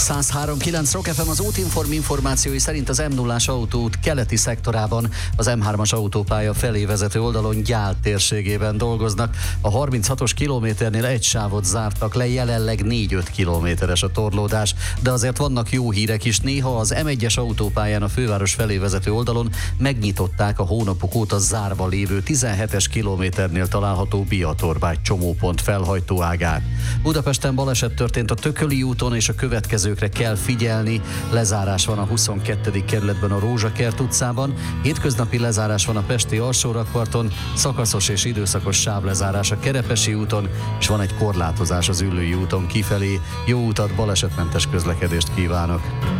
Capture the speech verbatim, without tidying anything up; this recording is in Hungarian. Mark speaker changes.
Speaker 1: száz három kilenc Rock ef em az Útinform információi szerint az em nullás autóút keleti szektorában, az em hármas autópálya felé vezető oldalon Gyál térségében dolgoznak. A harminchatos kilométernél egy sávot zártak le, jelenleg négy-öt kilométeres a torlódás, de azért vannak jó hírek is. Néha az em egyes autópályán a főváros felé vezető oldalon megnyitották a hónapok óta zárva lévő tizenhetes kilométernél található Biatorbágy csomópont felhajtóágát. Budapesten baleset történt a Tököli úton, és a következőkre kell figyelni. Lezárás van a huszonkettedik kerületben a Rózsakert utcában, hétköznapi lezárás van a pesti alsórakparton, szakaszos és időszakos sávlezárás a Kerepesi úton, és van egy korlátozás az Üllői úton kifelé. Jó utat, balesetmentes közlekedést kívánok!